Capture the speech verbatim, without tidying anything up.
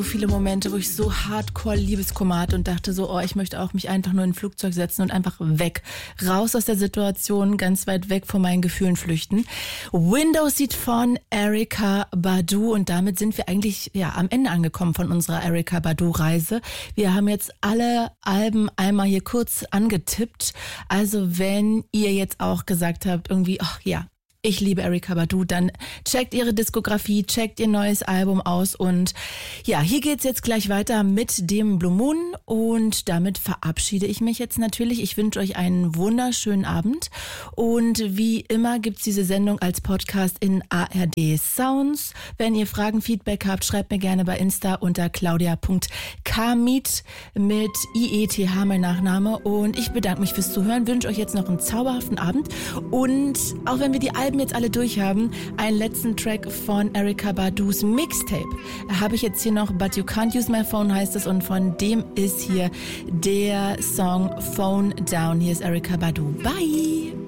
Viele Momente, wo ich so hardcore Liebeskummer hatte und dachte so, oh, ich möchte auch mich einfach nur in ein Flugzeug setzen und einfach weg. Raus aus der Situation, ganz weit weg von meinen Gefühlen flüchten. Window Seat von Erykah Badu, und damit sind wir eigentlich ja am Ende angekommen von unserer Erykah Badu-Reise. Wir haben jetzt alle Alben einmal hier kurz angetippt. Also wenn ihr jetzt auch gesagt habt, irgendwie, ach ja, ich liebe Erykah Badu, dann checkt ihre Diskografie, checkt ihr neues Album aus, und ja, hier geht's jetzt gleich weiter mit dem Blue Moon, und damit verabschiede ich mich jetzt natürlich. Ich wünsche euch einen wunderschönen Abend, und wie immer gibt's diese Sendung als Podcast in A R D Sounds. Wenn ihr Fragen, Feedback habt, schreibt mir gerne bei Insta unter claudia punkt kamit mit I E T H mein Nachname, und ich bedanke mich fürs Zuhören, wünsche euch jetzt noch einen zauberhaften Abend, und auch wenn wir die Alben jetzt alle durch haben, einen letzten Track von Erykah Badus Mixtape habe ich jetzt hier noch. But You Can't Use My Phone heißt es, und von dem ist hier der Song Phone Down. Hier ist Erykah Badu. Bye!